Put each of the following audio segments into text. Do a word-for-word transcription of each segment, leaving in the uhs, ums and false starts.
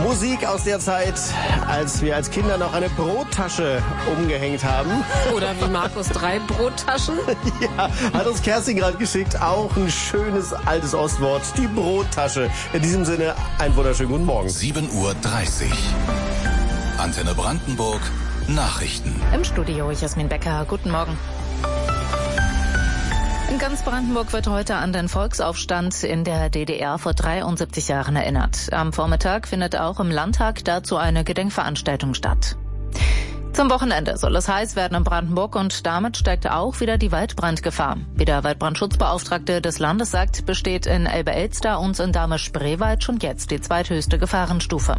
Musik aus der Zeit, als wir als Kinder noch eine Brottasche umgehängt haben. Oder wie Markus, drei Brottaschen. Ja, hat uns Kerstin gerade geschickt. Auch ein schönes altes Ostwort, die Brottasche. In diesem Sinne, einen wunderschönen guten Morgen. sieben Uhr dreißig. Antenne Brandenburg, Nachrichten. Im Studio Jasmin Becker, guten Morgen. In ganz Brandenburg wird heute an den Volksaufstand in der D D R vor dreiundsiebzig Jahren erinnert. Am Vormittag findet auch im Landtag dazu eine Gedenkveranstaltung statt. Zum Wochenende soll es heiß werden in Brandenburg und damit steigt auch wieder die Waldbrandgefahr. Wie der Waldbrandschutzbeauftragte des Landes sagt, besteht in Elbe-Elster und in Dahme-Spreewald schon jetzt die zweithöchste Gefahrenstufe.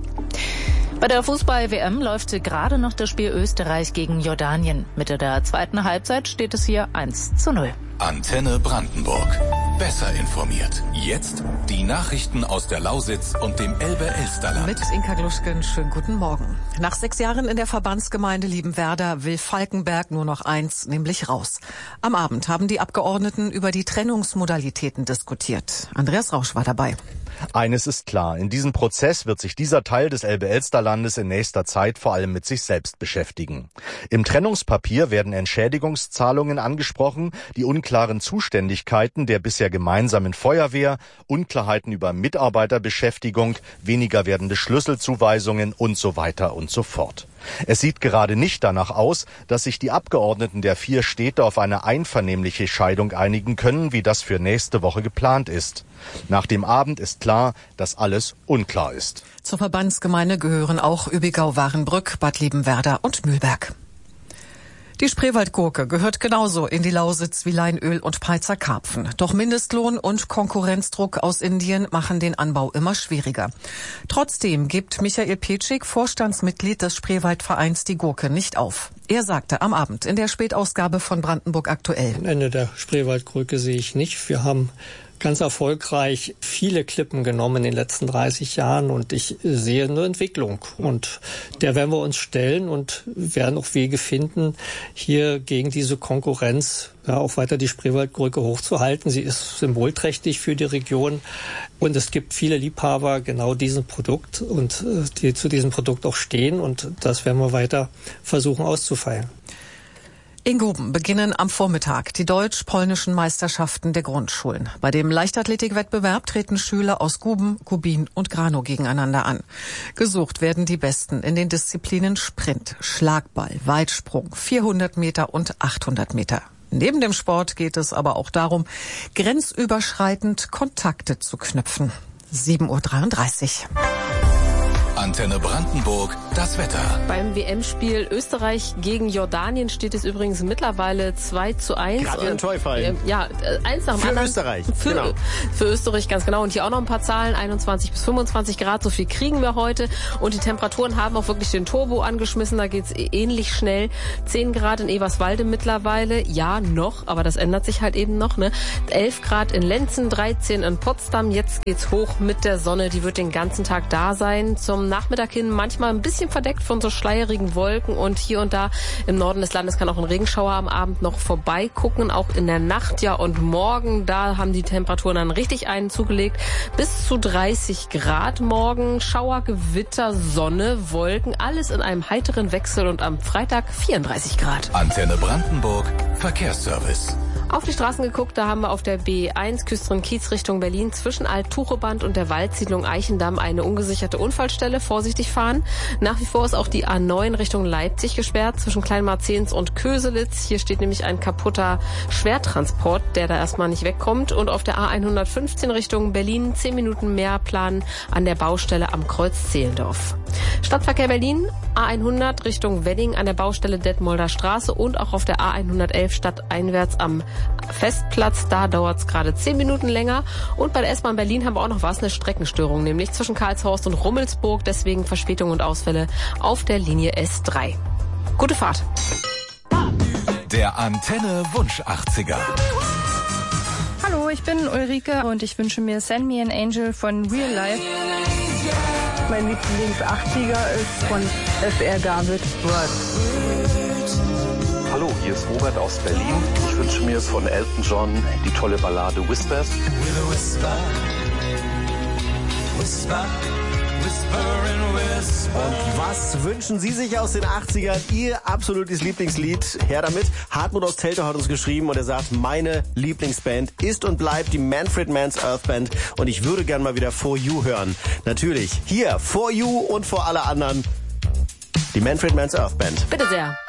Bei der Fußball-W M läuft gerade noch das Spiel Österreich gegen Jordanien. Mitte der zweiten Halbzeit steht es hier eins zu null. Antenne Brandenburg. Besser informiert. Jetzt die Nachrichten aus der Lausitz und dem Elbe-Elsterland. Mit Inka Gluschken, schönen guten Morgen. Nach sechs Jahren in der Verbandsgemeinde Liebenwerda will Falkenberg nur noch eins, nämlich raus. Am Abend haben die Abgeordneten über die Trennungsmodalitäten diskutiert. Andreas Rausch war dabei. Eines ist klar, in diesem Prozess wird sich dieser Teil des Elbe-Elster-Landes in nächster Zeit vor allem mit sich selbst beschäftigen. Im Trennungspapier werden Entschädigungszahlungen angesprochen, die unklaren Zuständigkeiten der bisher gemeinsamen Feuerwehr, Unklarheiten über Mitarbeiterbeschäftigung, weniger werdende Schlüsselzuweisungen und so weiter und so fort. Es sieht gerade nicht danach aus, dass sich die Abgeordneten der vier Städte auf eine einvernehmliche Scheidung einigen können, wie das für nächste Woche geplant ist. Nach dem Abend ist klar, dass alles unklar ist. Zur Verbandsgemeinde gehören auch Übigau-Warenbrück, Bad Liebenwerda und Mühlberg. Die Spreewaldgurke gehört genauso in die Lausitz wie Leinöl und Peitzer Karpfen. Doch Mindestlohn und Konkurrenzdruck aus Indien machen den Anbau immer schwieriger. Trotzdem gibt Michael Petschig, Vorstandsmitglied des Spreewaldvereins, die Gurke nicht auf. Er sagte am Abend in der Spätausgabe von Brandenburg aktuell: Am Ende der Spreewaldgurke sehe ich nicht. Wir haben ganz erfolgreich viele Klippen genommen in den letzten dreißig Jahren und ich sehe eine Entwicklung. Und der werden wir uns stellen und werden auch Wege finden, hier gegen diese Konkurrenz ja, auch weiter die Spreewaldgurke hochzuhalten. Sie ist symbolträchtig für die Region und es gibt viele Liebhaber genau diesem Produkt und die zu diesem Produkt auch stehen und das werden wir weiter versuchen auszufeilen. In Guben beginnen am Vormittag die deutsch-polnischen Meisterschaften der Grundschulen. Bei dem Leichtathletikwettbewerb treten Schüler aus Guben, Kubin und Granow gegeneinander an. Gesucht werden die Besten in den Disziplinen Sprint, Schlagball, Weitsprung, vierhundert Meter und achthundert Meter. Neben dem Sport geht es aber auch darum, grenzüberschreitend Kontakte zu knüpfen. sieben Uhr dreiunddreißig. Antenne Brandenburg, das Wetter. Beim W M-Spiel Österreich gegen Jordanien steht es übrigens mittlerweile zwei zu eins. Gerade ein Teufel. Ja, eins nach dem Für anderen. Österreich, Für, genau. Für Österreich, ganz genau. Und hier auch noch ein paar Zahlen, einundzwanzig bis fünfundzwanzig Grad, so viel kriegen wir heute. Und die Temperaturen haben auch wirklich den Turbo angeschmissen, da geht's ähnlich schnell. zehn Grad in Eberswalde mittlerweile, ja noch, aber das ändert sich halt eben noch. Ne? elf Grad in Lenzen, dreizehn in Potsdam, jetzt geht's hoch mit der Sonne, die wird den ganzen Tag da sein. Zum Nachmittag hin manchmal ein bisschen verdeckt von so schleierigen Wolken und hier und da im Norden des Landes kann auch ein Regenschauer am Abend noch vorbeigucken, auch in der Nacht, ja, und morgen, da haben die Temperaturen dann richtig einen zugelegt, bis zu dreißig Grad morgen, Schauer, Gewitter, Sonne, Wolken, alles in einem heiteren Wechsel und am Freitag vierunddreißig Grad. Antenne Brandenburg, Verkehrsservice. Auf die Straßen geguckt, da haben wir auf der B eins Küstrin-Kiez Richtung Berlin zwischen Alt-Tucheband und der Waldsiedlung Eichendamm eine ungesicherte Unfallstelle. Vorsichtig fahren. Nach wie vor ist auch die A neun Richtung Leipzig gesperrt zwischen Kleinmarzens und Köselitz. Hier steht nämlich ein kaputter Schwertransport, der da erstmal nicht wegkommt. Und auf der A hundertfünfzehn Richtung Berlin zehn Minuten mehr planen an der Baustelle am Kreuz Zehlendorf. Stadtverkehr Berlin, A hundert Richtung Wedding an der Baustelle Detmolder Straße und auch auf der A hundertelf stadteinwärts am Festplatz. Da dauert es gerade zehn Minuten länger. Und bei der S-Bahn Berlin haben wir auch noch was, eine Streckenstörung, nämlich zwischen Karlshorst und Rummelsburg. Deswegen Verspätungen und Ausfälle auf der Linie S drei. Gute Fahrt. Der Antenne Wunsch achtziger. Hallo, ich bin Ulrike und ich wünsche mir Send Me an Angel von Real Life. Mein Lieblings-achtziger ist von F R David. Hallo, hier ist Robert aus Berlin. Ich wünsche mir von Elton John die tolle Ballade Whispers. With a whisper, whisper, whisper Was wünschen Sie sich aus den achtzigern? Ihr absolutes Lieblingslied? Her damit. Hartmut aus Teltow hat uns geschrieben und er sagt, meine Lieblingsband ist und bleibt die Manfred Mann's Earth Band und ich würde gern mal wieder For You hören. Natürlich, hier, For You und vor alle anderen, die Manfred Mann's Earth Band. Bitte sehr.